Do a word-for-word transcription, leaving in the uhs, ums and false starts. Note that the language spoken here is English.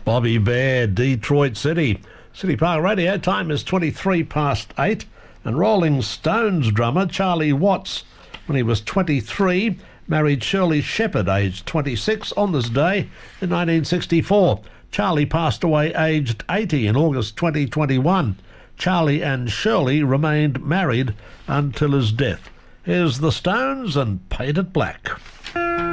Bobby Bear, Detroit City. City Park Radio, time is twenty-three past eight. And Rolling Stones drummer Charlie Watts, when he was twenty-three, married Shirley Shepherd, aged twenty-six, on this day in nineteen sixty-four. Charlie passed away aged eighty in August twenty twenty-one. Charlie and Shirley remained married until his death. Here's the Stones and Paint It Black.